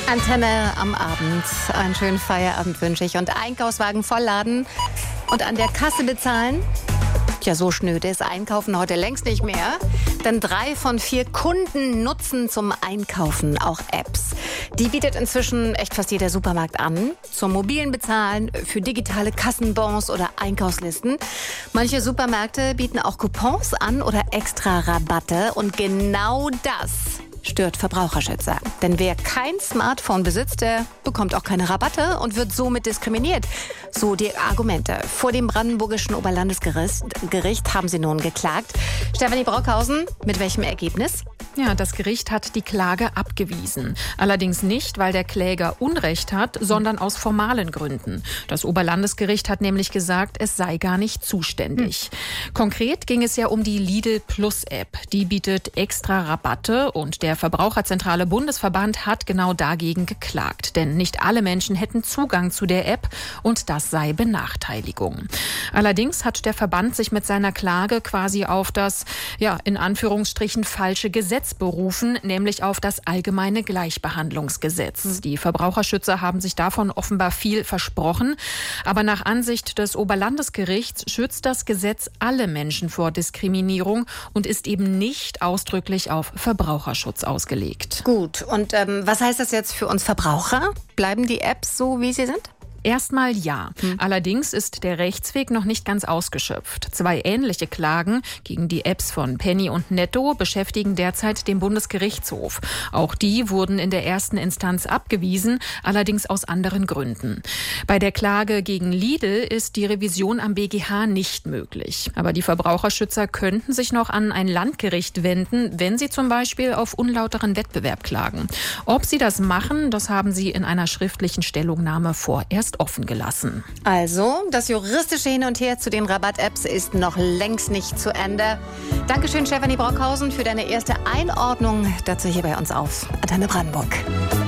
Antenne am Abend. Einen schönen Feierabend wünsche ich. Und Einkaufswagen vollladen und an der Kasse bezahlen. Tja, so schnöde ist Einkaufen heute längst nicht mehr. Denn 3 von 4 Kunden nutzen zum Einkaufen auch Apps. Die bietet inzwischen echt fast jeder Supermarkt an. Zum mobilen Bezahlen, für digitale Kassenbons oder Einkaufslisten. Manche Supermärkte bieten auch Coupons an oder extra Rabatte. Und genau das stört Verbraucherschützer. Denn wer kein Smartphone besitzt, der bekommt auch keine Rabatte und wird somit diskriminiert. So die Argumente. Vor dem brandenburgischen Oberlandesgericht haben sie nun geklagt. Stefanie Brockhausen, mit welchem Ergebnis? Ja, das Gericht hat die Klage abgewiesen. Allerdings nicht, weil der Kläger Unrecht hat, sondern aus formalen Gründen. Das Oberlandesgericht hat nämlich gesagt, es sei gar nicht zuständig. Konkret ging es ja um die Lidl Plus App. Die bietet extra Rabatte und der Verbraucherzentrale Bundesverband hat genau dagegen geklagt. Denn nicht alle Menschen hätten Zugang zu der App und das sei Benachteiligung. Allerdings hat der Verband sich mit seiner Klage quasi auf das, in Anführungsstrichen, falsche Gesetz berufen, nämlich auf das allgemeine Gleichbehandlungsgesetz. Die Verbraucherschützer haben sich davon offenbar viel versprochen. Aber nach Ansicht des Oberlandesgerichts schützt das Gesetz alle Menschen vor Diskriminierung und ist eben nicht ausdrücklich auf Verbraucherschutz ausgelegt. Gut, und was heißt das jetzt für uns Verbraucher? Bleiben die Apps so, wie sie sind? Erstmal ja. Allerdings ist der Rechtsweg noch nicht ganz ausgeschöpft. 2 ähnliche Klagen gegen die Apps von Penny und Netto beschäftigen derzeit den Bundesgerichtshof. Auch die wurden in der ersten Instanz abgewiesen, allerdings aus anderen Gründen. Bei der Klage gegen Lidl ist die Revision am BGH nicht möglich. Aber die Verbraucherschützer könnten sich noch an ein Landgericht wenden, wenn sie zum Beispiel auf unlauteren Wettbewerb klagen. Ob sie das machen, das haben sie in einer schriftlichen Stellungnahme vorerst offen gelassen. Also, das juristische Hin und Her zu den Rabatt-Apps ist noch längst nicht zu Ende. Dankeschön, Stefanie Brockhausen, für deine erste Einordnung dazu hier bei uns auf Antenne Brandenburg.